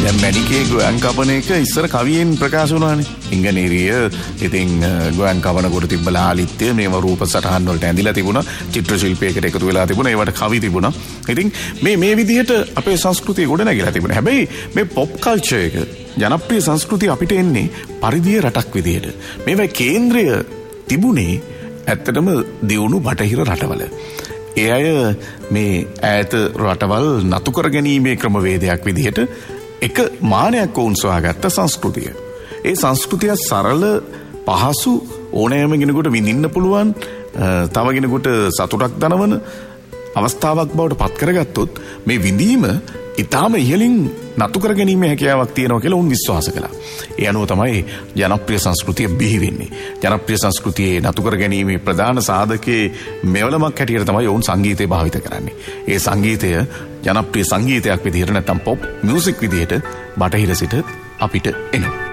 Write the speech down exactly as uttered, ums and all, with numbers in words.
දැන් මැඩිකේ ගොයන් කපන එක ඉස්සර කවියෙන් ප්‍රකාශ වුණානේ. ඉංගනීරිය ඉතින් ගොයන් කපනකොට තිබ්බ ලාලිත්‍ය මේව රූප සටහන් වලට ඇඳිලා තිබුණා. චිත්‍ර ශිල්පයකට එකතු වෙලා තිබුණා. ඒවට කවි තිබුණා. ඉතින් මේ මේ විදිහට අපේ සංස්කෘතිය ගොඩ නැගිලා තිබුණා. හැබැයි මේ පොප් කල්චර් එක ජනප්‍රිය සංස්කෘතිය අපිට එන්නේ පරිධිය රටක් විදිහට. මේවා කේන්ද්‍රය තිබුණේ ඇත්තටම දියුණු බටහිර රටවල. ඒ අය මේ ඈත රටවල් නතු කර ගැනීමේ ක්‍රමවේදයක් විදිහට එක මානයක් වුන් සොයාගත්ත සංස්කෘතිය. ඒ සංස්කෘතිය සරල පහසු ඕනෑම කෙනෙකුට විඳින්න පුළුවන් තව කෙනෙකුට සතුටක් දනවන අවස්ථාවක් බවට පත් කරගත්තොත් මේ විඳීම ඊටාම ඉහළින් නතු කර ගැනීමේ හැකියාවක් තියෙනවා කියලා උන් විශ්වාස කළා. ඒ අනුව තමයි ජනප්‍රිය සංස්කෘතිය බිහි වෙන්නේ. ජනප්‍රිය සංස්කෘතියේ නතු කර ගැනීමේ ප්‍රධාන සාධකයේ මෙවලමක් හැටියට තමයි උන් සංගීතය භාවිත කරන්නේ. ඒ සංගීතය ජනප්‍රිය සංගීතයක් විදිහට නැත්නම් පොප් මියුසික් විදිහට බටහිර සිට අපිට එනවා.